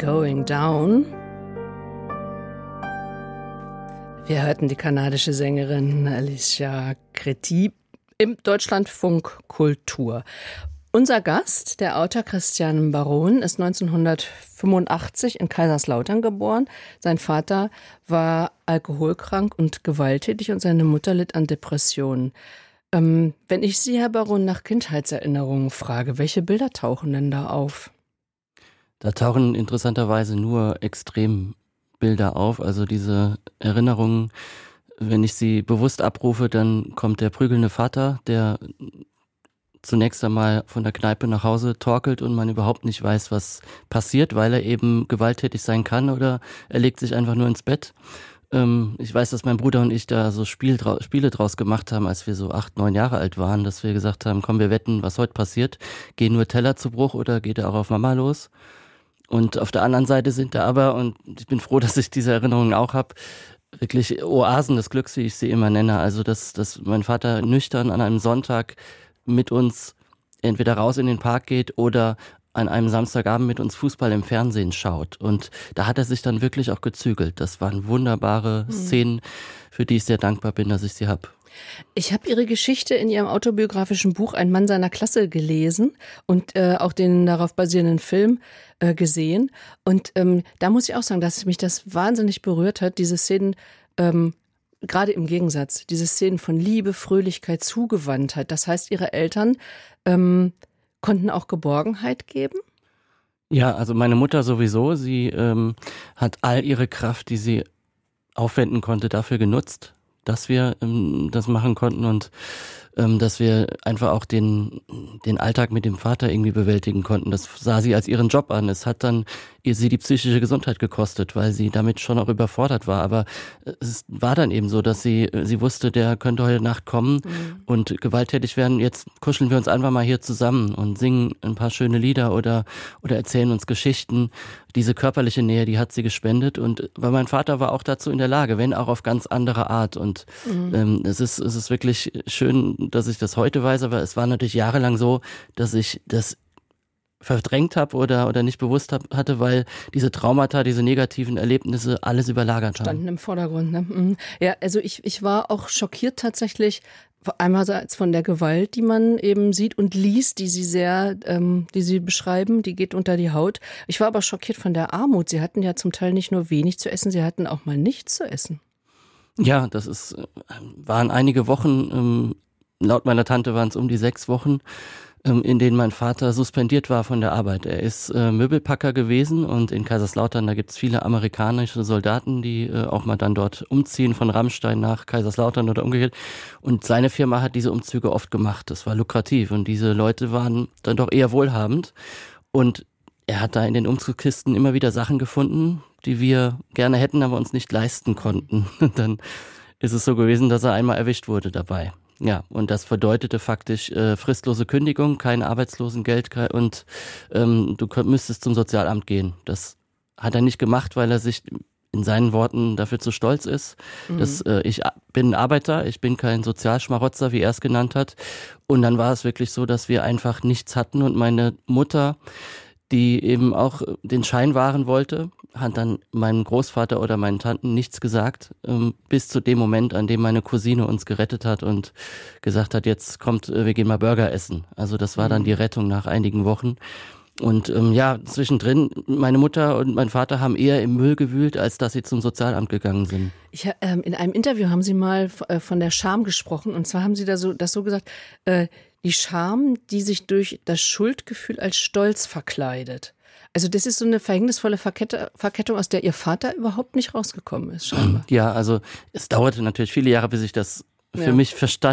Going Down. Wir hörten die kanadische Sängerin Alicia Créti im Deutschlandfunk Kultur. Unser Gast, der Autor Christian Baron, ist 1985 in Kaiserslautern geboren. Sein Vater war alkoholkrank und gewalttätig und seine Mutter litt an Depressionen. Wenn ich Sie, Herr Baron, nach Kindheitserinnerungen frage, welche Bilder tauchen denn da auf? Da tauchen interessanterweise nur Extrembilder auf. Also diese Erinnerungen, wenn ich sie bewusst abrufe, dann kommt der prügelnde Vater, der zunächst einmal von der Kneipe nach Hause torkelt und man überhaupt nicht weiß, was passiert, weil er eben gewalttätig sein kann oder er legt sich einfach nur ins Bett. Ich weiß, dass mein Bruder und ich da so Spiele draus gemacht haben, als wir so 8, 9 Jahre alt waren, dass wir gesagt haben, komm, wir wetten, was heute passiert. Gehen nur Teller zu Bruch oder geht er auch auf Mama los? Und auf der anderen Seite sind da aber, und ich bin froh, dass ich diese Erinnerungen auch habe, wirklich Oasen des Glücks, wie ich sie immer nenne. Also, dass mein Vater nüchtern an einem Sonntag mit uns entweder raus in den Park geht oder an einem Samstagabend mit uns Fußball im Fernsehen schaut. Und da hat er sich dann wirklich auch gezügelt. Das waren wunderbare Szenen, für die ich sehr dankbar bin, dass ich sie habe. Ich habe Ihre Geschichte in Ihrem autobiografischen Buch Ein Mann seiner Klasse gelesen und auch den darauf basierenden Film gesehen. Und da muss ich auch sagen, dass mich das wahnsinnig berührt hat, diese Szenen, gerade im Gegensatz, diese Szenen von Liebe, Fröhlichkeit, Zugewandtheit. Das heißt, Ihre Eltern konnten auch Geborgenheit geben? Ja, also meine Mutter sowieso. Sie hat all ihre Kraft, die sie aufwenden konnte, dafür genutzt, dass wir das machen konnten und dass wir einfach auch den Alltag mit dem Vater irgendwie bewältigen konnten. Das sah sie als ihren Job an. Es hat dann sie die psychische Gesundheit gekostet, weil sie damit schon auch überfordert war. Aber es war dann eben so, dass sie wusste, der könnte heute Nacht kommen und gewalttätig werden. Jetzt kuscheln wir uns einfach mal hier zusammen und singen ein paar schöne Lieder oder erzählen uns Geschichten. Diese körperliche Nähe, die hat sie gespendet. Und weil mein Vater war auch dazu in der Lage, wenn auch auf ganz andere Art. Und es ist wirklich schön, dass ich das heute weiß, aber es war natürlich jahrelang so, dass ich das verdrängt habe oder nicht bewusst hatte, weil diese Traumata, diese negativen Erlebnisse alles überlagert haben. Standen im Vordergrund, ne? Ja, also ich war auch schockiert tatsächlich, einerseits von der Gewalt, die man eben sieht und liest, die Sie beschreiben, die geht unter die Haut. Ich war aber schockiert von der Armut. Sie hatten ja zum Teil nicht nur wenig zu essen, Sie hatten auch mal nichts zu essen. Ja, waren einige Wochen, laut meiner Tante waren es um die 6 Wochen, in denen mein Vater suspendiert war von der Arbeit. Er ist Möbelpacker gewesen und in Kaiserslautern, da gibt's viele amerikanische Soldaten, die auch mal dann dort umziehen von Rammstein nach Kaiserslautern oder umgekehrt. Und seine Firma hat diese Umzüge oft gemacht. Das war lukrativ und diese Leute waren dann doch eher wohlhabend. Und er hat da in den Umzugskisten immer wieder Sachen gefunden, die wir gerne hätten, aber uns nicht leisten konnten. Und dann ist es so gewesen, dass er einmal erwischt wurde dabei. Ja, und das bedeutete faktisch fristlose Kündigung, kein Arbeitslosengeld und du müsstest zum Sozialamt gehen. Das hat er nicht gemacht, weil er sich in seinen Worten dafür zu stolz ist. Ich bin Arbeiter, ich bin kein Sozialschmarotzer, wie er es genannt hat. Und dann war es wirklich so, dass wir einfach nichts hatten und meine Mutter, die eben auch den Schein wahren wollte, hat dann meinem Großvater oder meinen Tanten nichts gesagt, bis zu dem Moment, an dem meine Cousine uns gerettet hat und gesagt hat, jetzt kommt, wir gehen mal Burger essen. Also das war dann die Rettung nach einigen Wochen. Und zwischendrin, meine Mutter und mein Vater haben eher im Müll gewühlt, als dass sie zum Sozialamt gegangen sind. In einem Interview haben Sie mal von der Scham gesprochen und zwar haben Sie das so gesagt, die Scham, die sich durch das Schuldgefühl als Stolz verkleidet. Also das ist so eine verhängnisvolle Verkettung, aus der Ihr Vater überhaupt nicht rausgekommen ist, scheinbar. Ja, also es dauerte natürlich viele Jahre, bis ich das für mich verstanden